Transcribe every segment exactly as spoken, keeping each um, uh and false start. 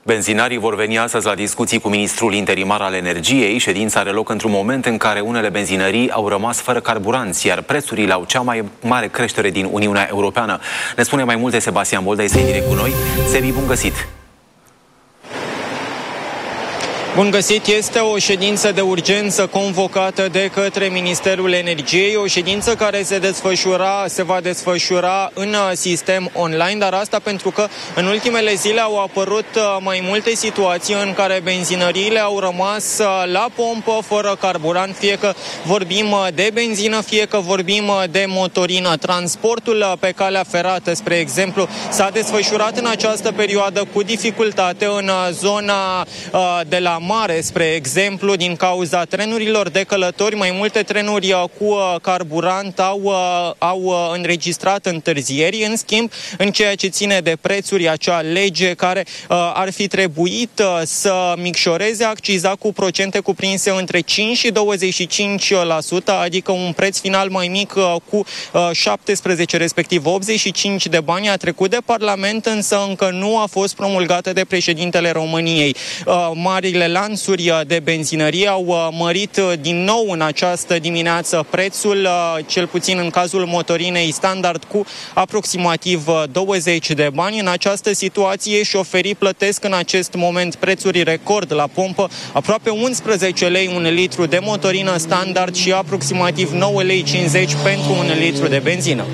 Benzinarii vor veni astăzi la discuții cu ministrul interimar al energiei. Ședința are loc într-un moment în care unele benzinării au rămas fără carburanți, iar prețurile au cea mai mare creștere din Uniunea Europeană. Ne spune mai multe Sebastian Boldea, este direct cu noi. Sebi, bun găsit! Bun găsit! Este o ședință de urgență convocată de către Ministerul Energiei, o ședință care se desfășura, se va desfășura în sistem online, dar asta pentru că în ultimele zile au apărut mai multe situații în care benzinăriile au rămas la pompă fără carburant, fie că vorbim de benzină, fie că vorbim de motorină. Transportul pe calea ferată, spre exemplu, s-a desfășurat în această perioadă cu dificultate în zona de la mare, spre exemplu, din cauza trenurilor de călători. Mai multe trenuri cu carburant au, au înregistrat întârzieri. În schimb, în ceea ce ține de prețuri, acea lege care uh, ar fi trebuit uh, să micșoreze acciza cu procente cuprinse între cinci și douăzeci și cinci la sută, adică un preț final mai mic uh, cu uh, șaptesprezece, respectiv optzeci și cinci de bani, a trecut de Parlament, însă încă nu a fost promulgată de președintele României. Uh, marile lanțuri de benzinărie au mărit din nou în această dimineață prețul, cel puțin în cazul motorinei standard, cu aproximativ douăzeci de bani. În această situație, șoferii plătesc în acest moment prețuri record la pompă, aproape unsprezece lei un litru de motorină standard și aproximativ nouă lei cincizeci pentru un litru de benzină.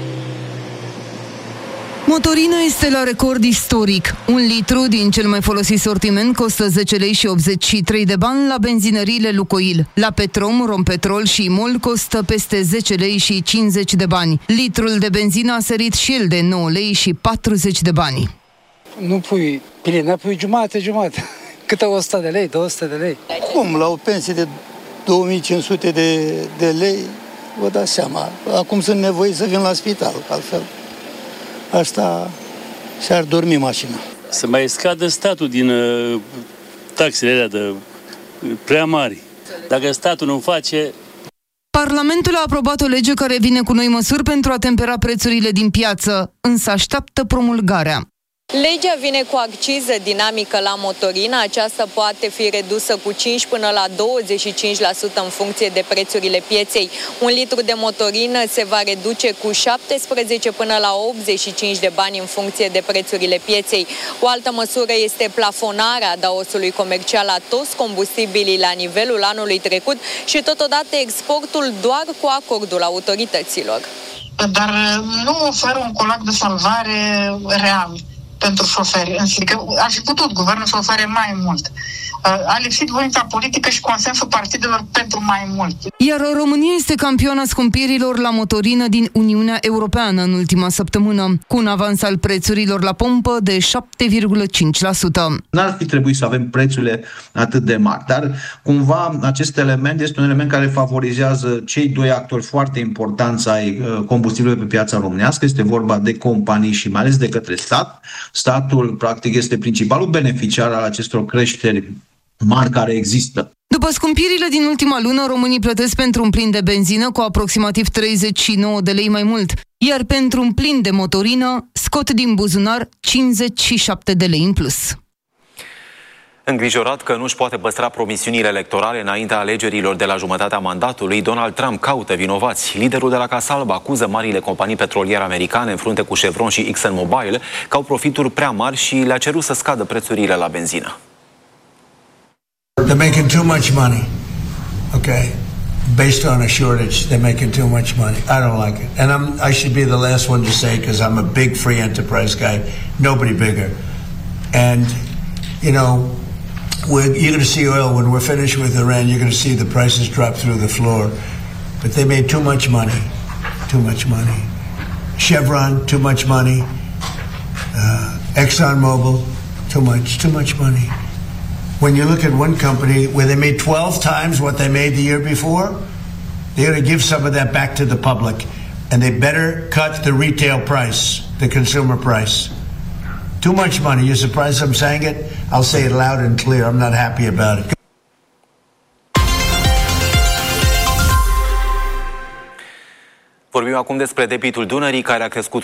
Motorina este la record istoric. Un litru din cel mai folosit sortiment costă zece lei și optzeci și trei de bani la benzinăriile Lucoil. La Petrom, Rompetrol și Imol costă peste zece lei și cincizeci de bani. Litrul de benzină a sărit și el de nouă lei și patruzeci de bani. Nu pui plină, pui jumate, jumate. Câte o sută de lei, două sute de lei. Cum? La o pensie de două mii cinci sute de, de lei, vă dați seama. Acum sunt nevoiți să vin la spital, altfel. Asta și-ar dormi mașina. Să mai scadă statul din uh, taxele alea de uh, prea mari. Dacă statul nu face... Parlamentul a aprobat o lege care vine cu noi măsuri pentru a tempera prețurile din piață, însă așteaptă promulgarea. Legea vine cu acciză dinamică la motorină. Aceasta poate fi redusă cu cinci până la douăzeci și cinci la sută în funcție de prețurile pieței. Un litru de motorină se va reduce cu șaptesprezece până la optzeci și cinci de bani în funcție de prețurile pieței. O altă măsură este plafonarea adaosului comercial la toți combustibilii la nivelul anului trecut și totodată exportul doar cu acordul autorităților. Dar nu oferă un colac de salvare real pentru șoferi. Adică ar fi putut guvernul să ofere mai mult. A lipsit voința politică și consensul partidelor pentru mai mult. Iar România este campioana scumpirilor la motorină din Uniunea Europeană în ultima săptămână, cu un avans al prețurilor la pompă de șapte virgulă cinci la sută. N-ar fi trebuit să avem prețurile atât de mari, dar cumva acest element este un element care favorizează cei doi actori foarte importanți ai combustibilului pe piața românească. Este vorba de companii și mai ales de către stat. Statul, practic, este principalul beneficiar al acestor creșteri mari care există. După scumpirile din ultima lună, românii plătesc pentru un plin de benzină cu aproximativ treizeci și nouă de lei mai mult, iar pentru un plin de motorină scot din buzunar cincizeci și șapte de lei în plus. Îngrijorat că nu-și poate păstra promisiunile electorale înaintea alegerilor de la jumătatea mandatului, Donald Trump caută vinovați. Liderul de la Casa Albă acuză marile companii petroliere americane în frunte cu Chevron și ExxonMobil că au profituri prea mari și le-a cerut să scadă prețurile la benzină. They're making too much money, okay? Based on a shortage, they're making too much money. I don't like it. And I'm, I should be the last one to say, because I'm a big free enterprise guy, nobody bigger. And, you know, we're, you're going to see oil, when we're finished with Iran, you're going to see the prices drop through the floor. But they made too much money, too much money. Chevron, too much money. Uh, ExxonMobil, too much, too much money. When you look at one company where they made twelve times what they made the year before, they're going to give some of that back to the public. And they better cut the retail price, the consumer price. Too much money. You're surprised I'm saying it? I'll say it loud and clear. I'm not happy about it. Vorbim acum despre debitul Dunării, care a crescut